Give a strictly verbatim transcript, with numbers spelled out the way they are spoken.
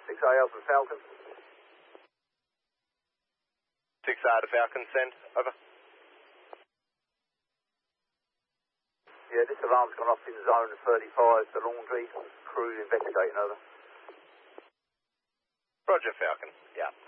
six A Alpha Falcon. six A to Falcon, send, over. Yeah, this alarm's gone off in zone thirty-five, the laundry. Crew investigating, over. Roger, Falcon, yeah.